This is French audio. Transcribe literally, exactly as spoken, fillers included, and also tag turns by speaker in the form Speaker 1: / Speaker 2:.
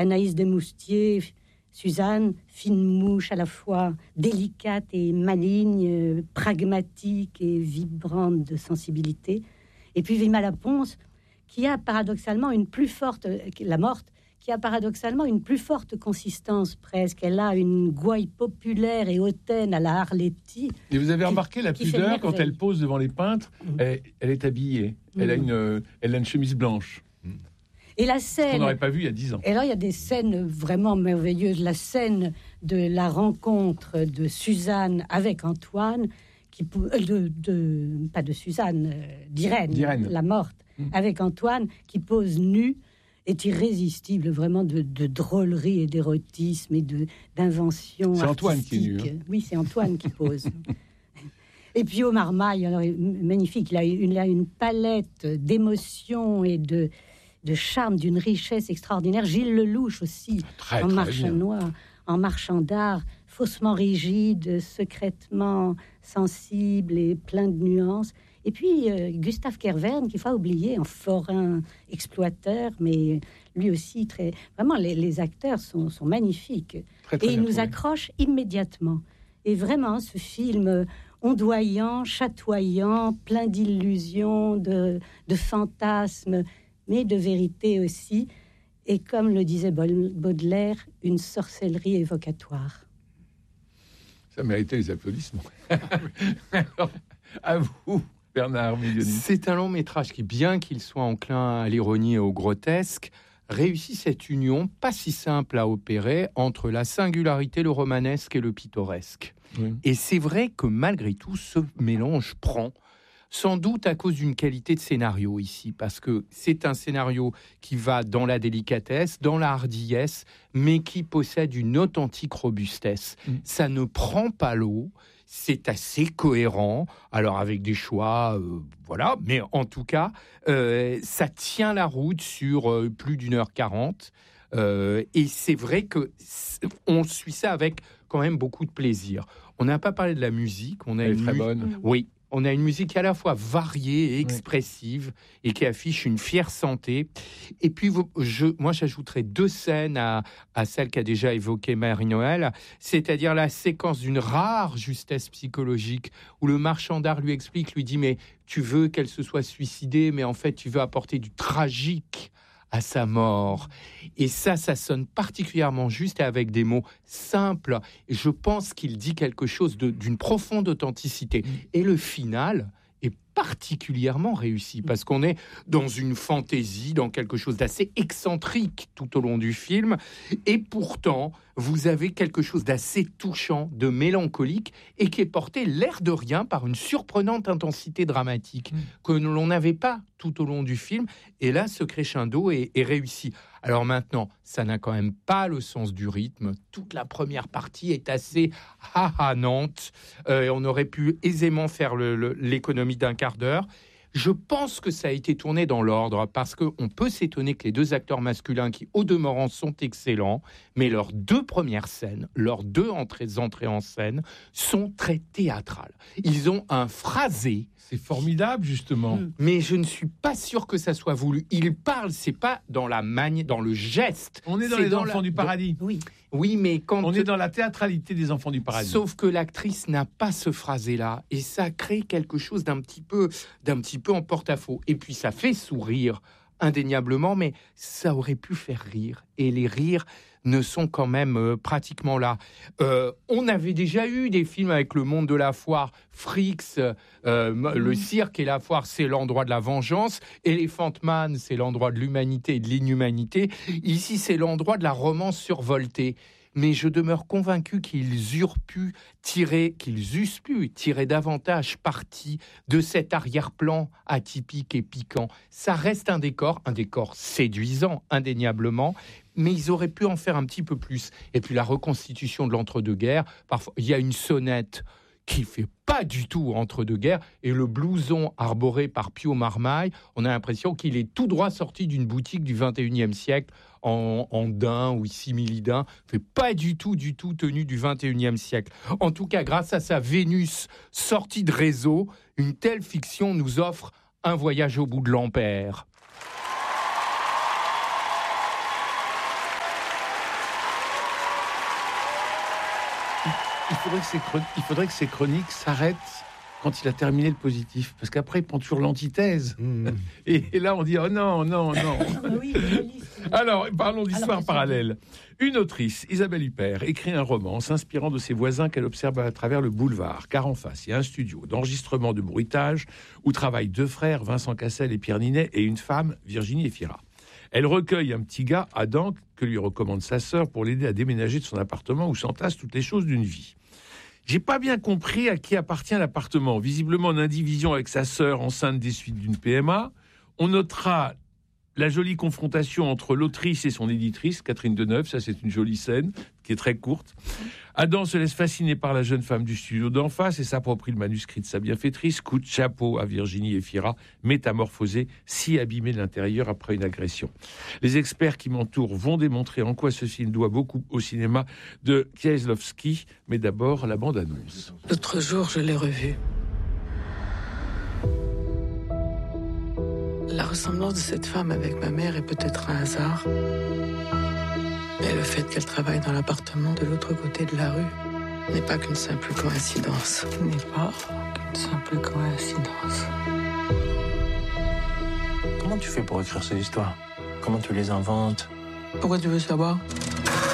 Speaker 1: Anaïs Desmoustiers, Suzanne, fine mouche à la fois délicate et maligne, euh, pragmatique et vibrante de sensibilité. Et puis Vilma Laponce, qui a paradoxalement une plus forte, euh, la morte, qui a paradoxalement une plus forte consistance presque. Elle a une gouaille populaire et hautaine à la Arletty.
Speaker 2: Et vous avez
Speaker 1: qui,
Speaker 2: remarqué la pudeur quand elle pose devant les peintres, mmh. elle, elle est habillée, mmh. elle, a une, elle a une chemise blanche. Mmh.
Speaker 1: Et la scène...
Speaker 2: On n'aurait pas vu il y a dix ans.
Speaker 1: Et alors il y a des scènes vraiment merveilleuses. La scène de la rencontre de Suzanne avec Antoine, qui, de, de, pas de Suzanne, d'Irène, d'Irène. La morte, mmh. avec Antoine, qui pose nu, est irrésistible, vraiment de, de drôlerie et d'érotisme et de, d'invention
Speaker 2: c'est
Speaker 1: artistique.
Speaker 2: Antoine qui est nu. Hein.
Speaker 1: Oui, c'est Antoine qui pose. Et puis au Marmaille, alors, magnifique, il a, il a une palette d'émotions et de, de charme, d'une richesse extraordinaire. Gilles Lelouch aussi,
Speaker 2: très,
Speaker 1: en
Speaker 2: très
Speaker 1: marchand
Speaker 2: bien.
Speaker 1: noir, en marchand d'art, faussement rigide, secrètement sensible et plein de nuances. Et puis, euh, Gustave Kervern, qu'il faut oublier, un forain exploiteur, mais lui aussi, très... Vraiment, les, les acteurs sont, sont magnifiques.
Speaker 2: Très, très
Speaker 1: et ils nous
Speaker 2: trouvé.
Speaker 1: accrochent immédiatement. Et vraiment, ce film ondoyant, chatoyant, plein d'illusions, de, de fantasmes, mais de vérité aussi. Et comme le disait Baudelaire, une sorcellerie évocatoire.
Speaker 2: Ça méritait les applaudissements. Alors, à vous. Bernard Miglioni.
Speaker 3: C'est un long métrage qui, bien qu'il soit enclin à l'ironie et au grotesque, réussit cette union pas si simple à opérer entre la singularité, le romanesque et le pittoresque. Oui. Et c'est vrai que malgré tout, ce mélange prend, sans doute à cause d'une qualité de scénario ici, parce que c'est un scénario qui va dans la délicatesse, dans la hardiesse, mais qui possède une authentique robustesse. Mm. Ça ne prend pas l'eau. C'est assez cohérent, alors avec des choix, euh, voilà, mais en tout cas, euh, ça tient la route sur euh, plus d'une heure quarante, euh, et c'est vrai que on suit ça avec quand même beaucoup de plaisir. On n'a pas parlé de la musique, on a
Speaker 2: Elle
Speaker 3: une
Speaker 2: est très
Speaker 3: mu-
Speaker 2: bonne.
Speaker 3: Oui. On a une musique à la fois variée et expressive oui. et qui affiche une fière santé. Et puis, je, moi, j'ajouterais deux scènes à, à celle qu'a déjà évoquée Marie-Noël, c'est-à-dire la séquence d'une rare justesse psychologique où le marchand d'art lui explique, lui dit « Mais tu veux qu'elle se soit suicidée, mais en fait, tu veux apporter du tragique à sa mort. » Et ça, ça sonne particulièrement juste et avec des mots simples. Et je pense qu'il dit quelque chose de, d'une profonde authenticité. Et le final est particulièrement réussi parce qu'on est dans une fantaisie, dans quelque chose d'assez excentrique tout au long du film. Et pourtant, vous avez quelque chose d'assez touchant, de mélancolique et qui est porté l'air de rien par une surprenante intensité dramatique mmh. que l'on n'avait pas tout au long du film. Et là, ce crescendo est, est réussi. Alors maintenant, ça n'a quand même pas le sens du rythme. Toute la première partie est assez hahanante. Euh, on aurait pu aisément faire le, le, l'économie d'un quart d'heure. Je pense que ça a été tourné dans l'ordre parce qu'on peut s'étonner que les deux acteurs masculins qui, au demeurant, sont excellents, mais leurs deux premières scènes, leurs deux entrées, entrées en scène sont très théâtrales. Ils ont un phrasé.
Speaker 2: C'est formidable, justement.
Speaker 3: Mais je ne suis pas sûr que ça soit voulu. Ils parlent, c'est pas dans la manière, dans le geste.
Speaker 2: On est dans
Speaker 3: c'est
Speaker 2: les
Speaker 3: dans
Speaker 2: enfants
Speaker 3: la...
Speaker 2: du paradis.
Speaker 1: Oui.
Speaker 3: Oui, mais quand...
Speaker 2: On est dans la théâtralité des enfants du paradis.
Speaker 3: Sauf que l'actrice n'a pas ce phrasé-là. Et ça crée quelque chose d'un petit peu, d'un petit peu en porte-à-faux. Et puis ça fait sourire, indéniablement, mais ça aurait pu faire rire. Et les rires ne sont quand même euh, pratiquement là. Euh, on avait déjà eu des films avec le monde de la foire, Frix, euh, mmh. le cirque et la foire, c'est l'endroit de la vengeance. Elephant Man, c'est l'endroit de l'humanité et de l'inhumanité. Ici, c'est l'endroit de la romance survoltée. Mais je demeure convaincu qu'ils eurent pu tirer, qu'ils eussent pu tirer davantage parti de cet arrière-plan atypique et piquant. Ça reste un décor, un décor séduisant, indéniablement, mais ils auraient pu en faire un petit peu plus. Et puis la reconstitution de l'entre-deux-guerres, parfois, il y a une sonnette qui fait pas du tout entre-deux-guerres, et le blouson arboré par Pio Marmaille, on a l'impression qu'il est tout droit sorti d'une boutique du vingt et unième siècle, en, en daim ou simili-daim, fait pas du tout, du tout tenu du vingt et unième siècle. En tout cas, grâce à sa Vénus sortie de réseau, une telle fiction nous offre un voyage au bout de l'ampère.
Speaker 2: il faudrait que ces chroniques, il faudrait que ces chroniques s'arrêtent quand il a terminé le positif, parce qu'après il prend toujours l'antithèse. Mmh. Et, et là on dit oh non, non, non.
Speaker 1: Oui,
Speaker 2: alors parlons d'histoire
Speaker 1: Alors,
Speaker 2: parallèle. Une autrice, Isabelle Huppert, écrit un roman s'inspirant de ses voisins qu'elle observe à travers le boulevard, car en face il y a un studio d'enregistrement de bruitage où travaillent deux frères, Vincent Cassel et Pierre Ninet, et une femme, Virginie Efira. Elle recueille un petit gars, Adam, que lui recommande sa sœur pour l'aider à déménager de son appartement où s'entassent toutes les choses d'une vie. J'ai pas bien compris à qui appartient l'appartement. Visiblement en indivision avec sa sœur enceinte des suites d'une P M A. On notera la jolie confrontation entre l'autrice et son éditrice, Catherine Deneuve. Ça, c'est une jolie scène qui est très courte. Adam se laisse fasciner par la jeune femme du studio d'en face et s'approprie le manuscrit de sa bienfaitrice. Coup de chapeau à Virginie Efira, métamorphosée, si abîmée de l'intérieur après une agression. Les experts qui m'entourent vont démontrer en quoi ce film doit beaucoup au cinéma de Kieślowski. Mais d'abord, la bande-annonce.
Speaker 4: L'autre jour, je l'ai revue. La ressemblance de cette femme avec ma mère est peut-être un hasard. Mais le fait qu'elle travaille dans l'appartement de l'autre côté de la rue n'est pas qu'une simple coïncidence. N'est pas qu'une simple coïncidence.
Speaker 5: Comment tu fais pour écrire ces histoires? Comment tu les inventes?
Speaker 4: Pourquoi tu veux savoir?